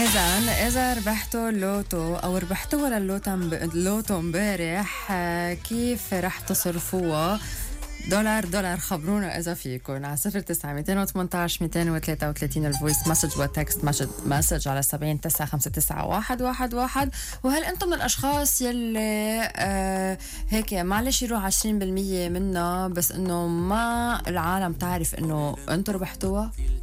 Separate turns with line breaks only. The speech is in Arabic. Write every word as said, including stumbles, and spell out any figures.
إذا إذا ربحتوا اللوتو أو ربحتوا ولا اللوتو اللوتو امبارح، آه، كيف رح تصرفوها؟ دولار دولار خبرونا إذا فيكن على صفر تسعة ميتين وثمانية عشر ميتين وثلاثة وثلاثين الفويس مسج والتكست مسج, مسج على سبعين تسعة خمسة تسعة واحد واحد واحد. وهل أنتم من الأشخاص يلي آه هيك معلش يروح عشرين بالمية منا بس إنه ما العالم تعرف إنه أنتم ربحتوها؟